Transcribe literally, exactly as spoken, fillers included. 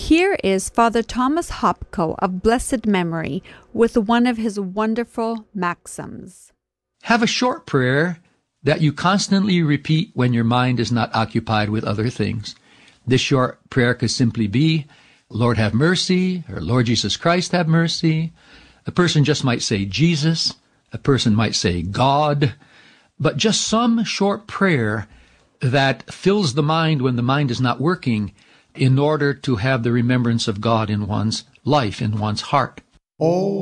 Here is Father Thomas Hopko of blessed memory with one of his wonderful maxims. Have a short prayer that you constantly repeat when your mind is not occupied with other things. This short prayer could simply be, Lord have mercy, or Lord Jesus Christ have mercy. A person just might say Jesus. A person might say God. But just some short prayer that fills the mind when the mind is not working in order to have the remembrance of God in one's life, in one's heart. Oh.